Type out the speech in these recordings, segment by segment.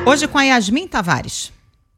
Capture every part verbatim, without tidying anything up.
Hoje com a Yasmin Tavares.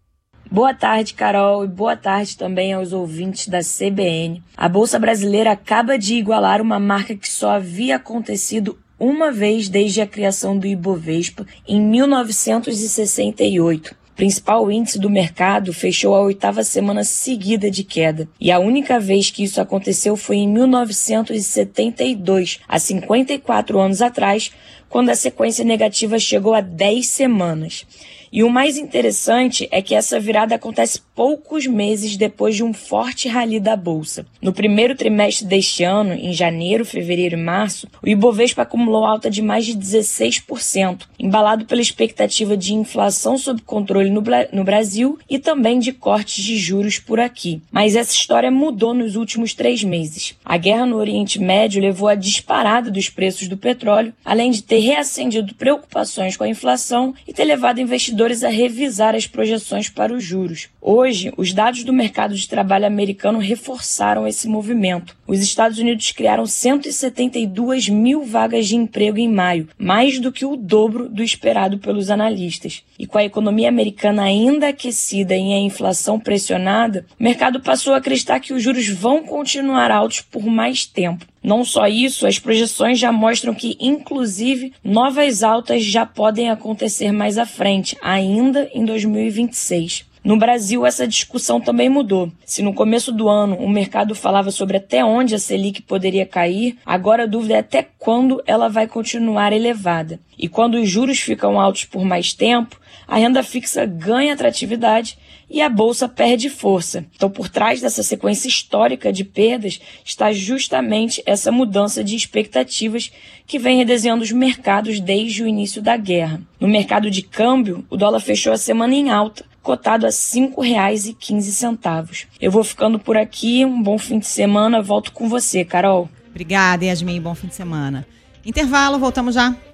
Boa tarde, Carol, e boa tarde também aos ouvintes da C B N. A Bolsa Brasileira acaba de igualar uma marca que só havia acontecido uma vez desde a criação do Ibovespa, em mil novecentos e sessenta e oito. O principal índice do mercado fechou a oitava semana seguida de queda, e a única vez que isso aconteceu foi em mil novecentos e setenta e dois, há cinquenta e quatro anos atrás, quando a sequência negativa chegou a dez semanas. E o mais interessante é que essa virada acontece poucos meses depois de um forte rally da Bolsa. No primeiro trimestre deste ano, em janeiro, fevereiro e março, o Ibovespa acumulou alta de mais de dezesseis por cento, embalado pela expectativa de inflação sob controle no, no Brasil e também de cortes de juros por aqui. Mas essa história mudou nos últimos três meses. A guerra no Oriente Médio levou à disparada dos preços do petróleo, além de ter reacendido preocupações com a inflação e ter levado investidores a revisar as projeções para os juros. Hoje, os dados do mercado de trabalho americano reforçaram esse movimento. Os Estados Unidos criaram cento e setenta e duas mil vagas de emprego em maio, mais do que o dobro do esperado pelos analistas. E com a economia americana ainda aquecida e a inflação pressionada, o mercado passou a acreditar que os juros vão continuar altos por mais tempo. Não só isso, as projeções já mostram que, inclusive, novas altas já podem acontecer mais à frente, ainda em dois mil e vinte e seis. No Brasil, essa discussão também mudou. Se no começo do ano o mercado falava sobre até onde a Selic poderia cair, agora a dúvida é até quando ela vai continuar elevada. E quando os juros ficam altos por mais tempo, a renda fixa ganha atratividade e a Bolsa perde força. Então, por trás dessa sequência histórica de perdas está justamente essa mudança de expectativas que vem redesenhando os mercados desde o início da guerra. No mercado de câmbio, o dólar fechou a semana em alta, cotado a cinco reais e quinze centavos. Eu vou ficando por aqui, um bom fim de semana, volto com você, Carol. Obrigada, Yasmin, bom fim de semana. Intervalo, voltamos já.